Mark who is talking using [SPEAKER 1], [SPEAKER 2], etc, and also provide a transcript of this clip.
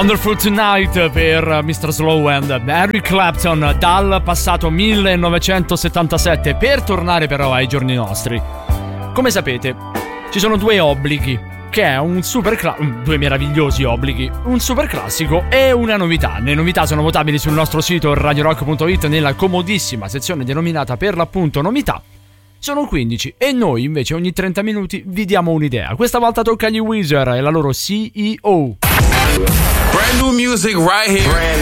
[SPEAKER 1] Wonderful Tonight per Mr. Slow and Eric Clapton dal passato 1977, per tornare però ai giorni nostri. Come sapete, ci sono due obblighi, che è un due meravigliosi obblighi, un super classico e una novità. Le novità sono votabili sul nostro sito radiorock.it nella comodissima sezione denominata per l'appunto novità. Sono 15 e noi invece ogni 30 minuti vi diamo un'idea. Questa volta tocca agli Weezer e la loro CEO.
[SPEAKER 2] Brand new music right here.